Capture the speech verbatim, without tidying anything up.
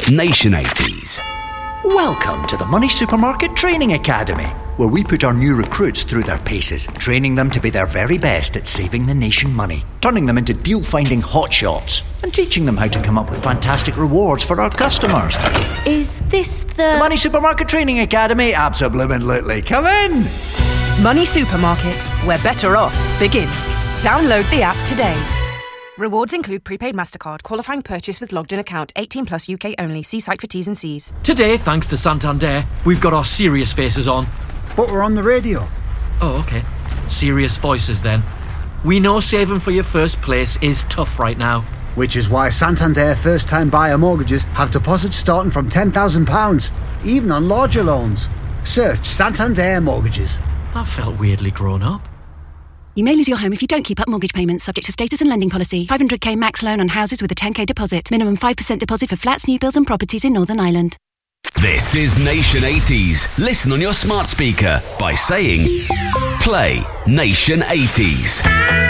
Nation eighties. Welcome to the Money Supermarket Training Academy, where we put our new recruits through their paces, training them to be their very best at saving the nation money, turning them into deal-finding hotshots, and teaching them how to come up with fantastic rewards for our customers. Is this the... The Money Supermarket Training Academy? Absolutely. Come in! Money Supermarket, where better off begins. Download the app today. Rewards include prepaid MasterCard, qualifying purchase with logged in account, eighteen plus U K only. See site for T's and C's. Today, thanks to Santander, we've got our serious faces on. But we're on the radio. Oh, okay. Serious voices then. We know saving for your first place is tough right now. Which is why Santander first-time buyer mortgages have deposits starting from ten thousand pounds, even on larger loans. Search Santander Mortgages. That felt weirdly grown up. You may lose your home if you don't keep up mortgage payments, subject to status and lending policy. five hundred k max loan on houses with a ten k deposit. Minimum five percent deposit for flats, new builds and properties in Northern Ireland. This is Nation eighties. Listen on your smart speaker by saying, play Nation eighties.